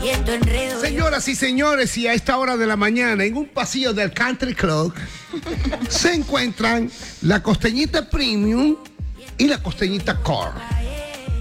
Señoras y señores, y a esta hora de la mañana, en un pasillo del Country Club, se encuentran la costeñita Premium y la costeñita Core.